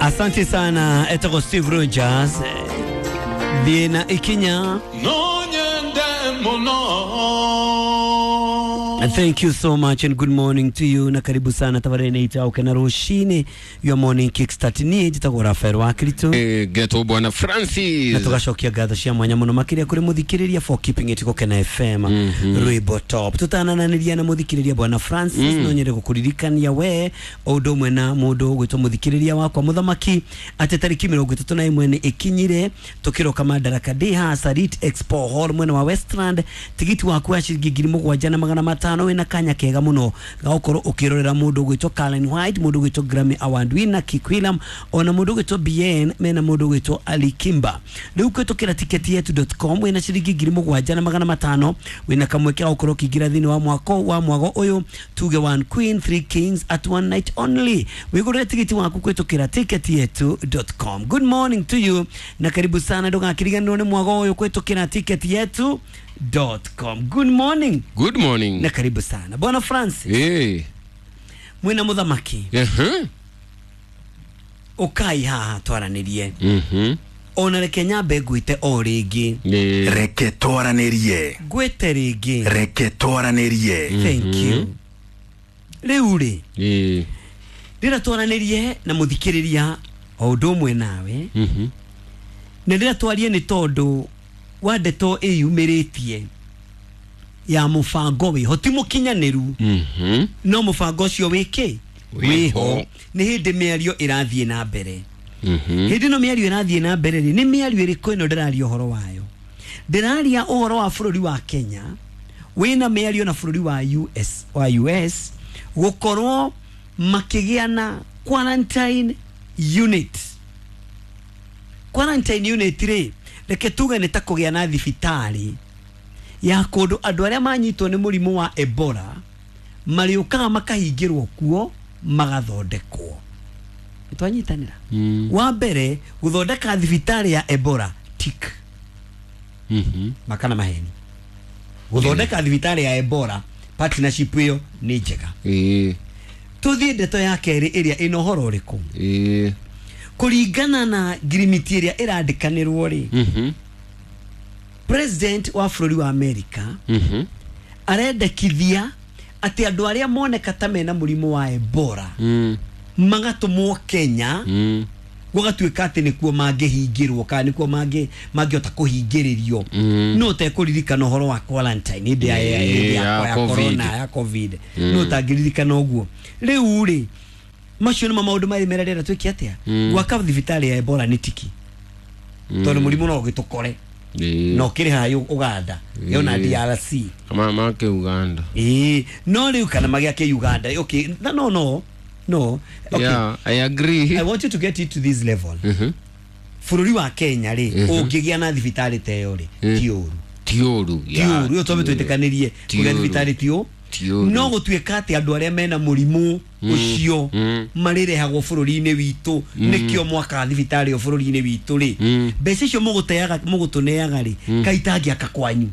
Asante sana etako Steve Rogers Viena ikinya. And thank you so much and good morning to you. Na karibu sana tabarene itauke na roshine. Your morning kickstart ni jitako Rafael Wakilito Geto bwana Francis. Na tukashokia gatha cia mwanya muno makiria kuri muthikiriria for keeping it Kokena FM Ruibo Top. Tutanananiria na muthikiriria bwana Francis no nyere gukuririkania we odo mwena mudo gwito muthikiriria wakwa muthamaki ate tariki 31 ni ikinyire tukiroka Madaraka Day ha Sarit Expo Hall mwena wa Westland. Tigiti waku wa shilingi 7,500 wena kanya kega muno gakoro ukirorera mundu gwito Colin White, mundu gwito Grammy Award winner Kikwilam, ona mundu gwito BN mena mundu gwito Ali Kimba. Riu kwetokera tiketi.com wena shilingi 7,500 wena kamweke gakoro kigira thini wa mwago uyu tuge one queen 3 kings at one night only. Wigurire tiketi waku kwetokera tiketi.com. Good morning to you na karibu sana ndogakiriganirwo ni mwago uyu kwetokera tiketi.com. Good morning. Good morning. Na karibu sana bwana Francis. Mwena muthamaki. Ukai haha twaranirie. Ona reke nyambe gwite o ringi. Reke twaranirie. Gwete ringi. Reke twaranirie. Thank you. Riuri. Ndira twaranirie na muthikiriria o undu mwe nawe. Na ndira twarie ni tondu wa ndeto iyumiritie ya mufango we hoti mukinyaniru no mufango ucio wiki wiho ni hindi miario irathie na mbere hindi no miario irathie na mbere ni miario iriko ino ndiraria uhoro wayo ndiraria uhoro wa bururi wa Kenya wina miario na bururi wa US gukorwo makigiana quarantine unit ri reke tuge ni takugia na thibitari ya kundu andu aria manyitwo ni murimu wa Ebola mariukaga makahingirwo kuo magathondekwo. Twanyitanira wa mbere guthondeka thibitari ya Ebola tik makana maheni guthondeka thibitari ya Ebola partnership hiyo ni njega. Tuthie ndeto ya keri iria ino horo uriku kuringana na girimiti iria irandikanirwo ri President wa bururi wa America arendekithia ati andu aria moneka ta mena murimu wa Ebola magatumwo Kenya gugatuika ati nikuo mangehingirwo kana nikuo mangiota kuhingiririo no te kuririkana horo wa quarantine inde ya corona ya covid no tagiririkana uguo riu ri macio nimo maundu mari merera twiki atia gwaka thibitari ya Ebola ni tiki tondu murimu no gitukore no kiri hayo Uganda yona DRC mama ke Uganda no riu kana magia ke Uganda okay no okay yeah I agree. I want you to get it to this level. Bururi wa Kenya ri ungigia na thibitari teyo ri tiuru yo tobe twetekanirie kugia thibitari tiyo no gutuika ati andu aria mena murimu ucio marirehagwo bururi-ini witu nikio mwaka thibitari o bururi-ini witu ri mbeca icio mugutuneaga ri kaitangia kakwanyu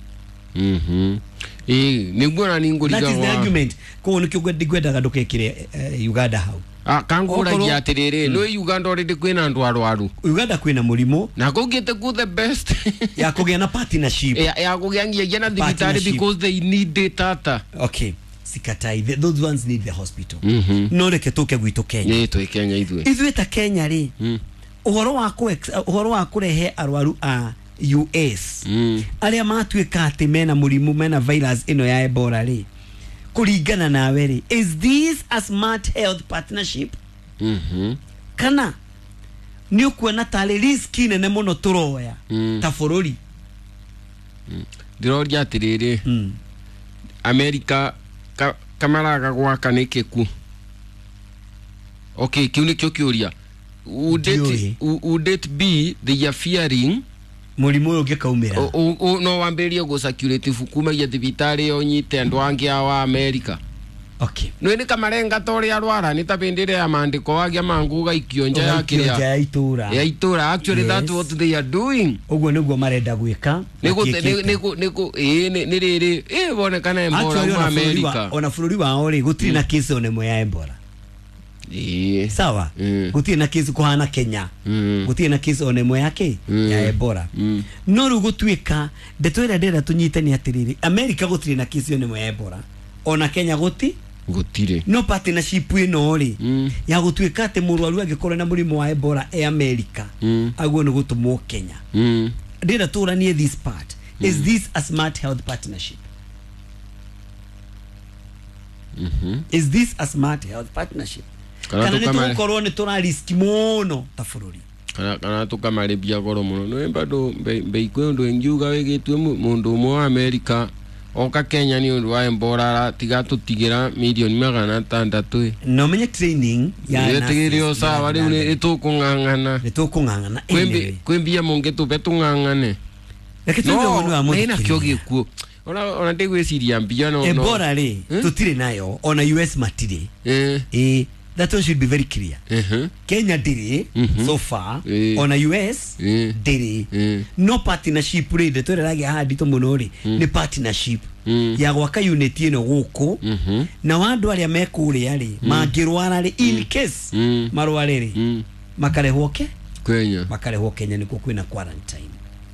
niguo ni nguriga that is the argument ko nikio ngwendaga ndukekire Uganda hau kanguragia atiriri no Uganda already kwina andu arwaru Uganda kwina murimu na kugite ku the best ya kugia na partnership ya kugiangia na thibitari because they need data. Okay, sikatai those ones need the hospital. No reke tuke gwitu Kenya to Kenya ithuĩ ta Kenya ri uhoro wa kurehe arwaru a US aria matuika ati mena murimu mena virus ino ya Ebola ri kuringana nawe ri is this a smart health partnership kana ni ukuona tali risk nene muno turoya ta bururi ndiroria atiriri America kamaraga gwaka nikiku. Okay, kiu nikio kiuria would it be they are fearing murimu uyu ngikaumira no wamberie go security kuma ya thibitari yo nyite andu angi wa America. Okay, no ni kamarenga tori arwara ni tabendire ya mandiko wagia manguga ikionja ya kiria ya itura actually that's what they are doing. Ugo niguo marenda gwika nigo ni riri bonekana Ebola mu America ona bururi wao ri gutiri na case one mo ya Ebola sawa gutie na case kuhana Kenya gutie na case onemwe yake ya Ebola no rugutwika ndetwira ndera tunyitani atiriri America gutire na case onemwe ya Ebola ona Kenya gutire no partnership ino ri ya gutwika ate murwaru agikorwo na murimo wa Ebola America agwo no gutumwo Kenya ndira turanie this part is this a smart health partnership is this a smart health partnership kana nitukorwo ni tura risk muno ta bururi kana tukamaribia goro muno no bado beikwe ndo engiuga wegitwe mundu mu America oka Kenya ni undu wa Ebola tigatigira milioni 600 no menye training ya na tigirio sawa riu ni tukungangana kwembia munge tupe tungangane no ina kyogi ku ona ndegwe siria mbia no Ebola ri tutire nayo ona US matire that one should be very clear Kenya diri so far ona US diri no partnership ri twiragi hadi to munori ni partnership ya gwaka unit ino guku na wandu aria mekuri ari mangirwara ri in case marware ri makarehwo Kenya niko kwina quarantine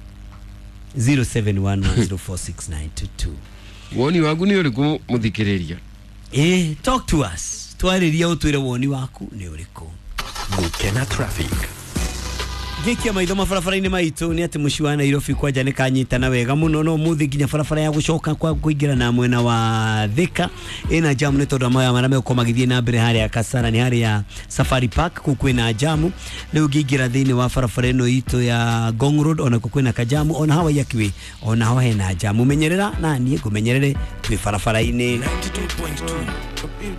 0711046922 woni wagu ni uriku muthikiriria talk to us twariria utwire woni waku ni uriku Gukena traffic gikia maitho mabarabara-ini maitu ni ati muci wa Nairobi kwanja ni kanyitana wega muno no muthi ginya barabara ya gucoka kwa kuingira na mwena wa Thika ina jamu ni tondu maya marame ukomagithie na mbere hari ya Kasara ni hari ya Safari Park kukwina jamu ni ugingira thini wa barabara ino itu ya Ngong Road ona kukwina kajamu ona hawa yakiwe ona hawa hena jamu menyerera na nie gumenyerere twi barabara-ini 92.2